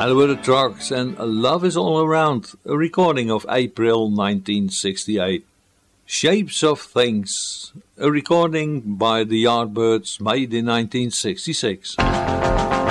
And with the Trucks and Love Is All Around, a recording of April 1968. Shapes of Things, a recording by the Yardbirds made in 1966.